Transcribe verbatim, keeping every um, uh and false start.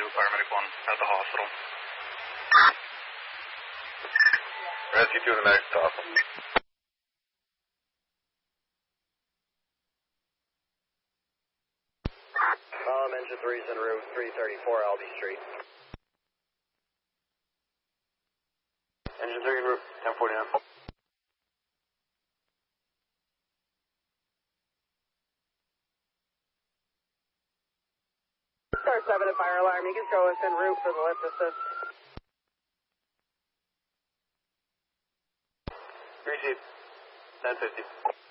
paramedic one at the hospital. Rescue two, the next stop. Um, engine three is en route, three thirty-four Albee Street. Engine three en route, ten forty-nine. Star seven at fire alarm, you can show us en route for the lift assist. Receive, ten fifty.